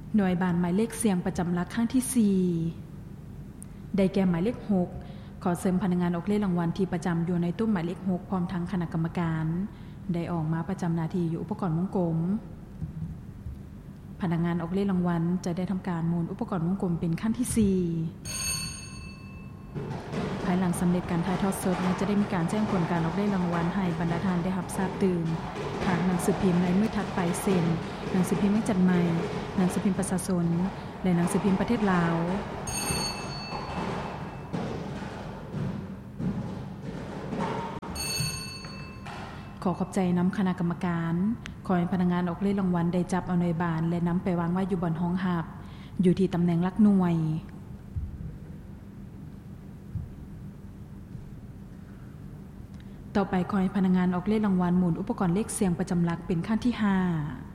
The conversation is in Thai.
หน่วยบานหมายเลขเสียงประจำหลักครั้งที่4ได้แก่หมายเลข6ขอเสริมพนักงานออกเลขรางวัลที่ประจำอยู่ในตู้หมายเลข6พร้อมทั้งคณะกรรมการได้ออกมาประจำหน้าที่อยู่อุปกรณ์วงกลมพนักงานออกเลขรางวัลจะได้ทำการหมุนอุปกรณ์วงกลมเป็นขั้นที่4ภายหลังสำเร็จการถ่ายทอดสดจะได้มีการแจ้งผลการออกเลขรางวัลให้บรรดาท่านได้รับทราบตื่นทางหนังสือพิมพ์ในมื้อถัดไปเซ็นหนังสือพิมพ์แม่จันใหม่หนังสือพิมพ์ประชาชนและหนังสือพิมพ์ประเทศลาวขอขอบใจนำคณะกรรมการขอให้พนักงานออกเลขรางวัลได้จับเอาหน่วยบานและนำไปวางไว้อยู่บนห้องหับอยู่ที่ตำแหน่งหลักหน่วยต่อไปขอให้พนักงานออกเลขรางวัลหมุนอุปกรณ์เลขเสียงประจำหลักเป็นขั้นที่5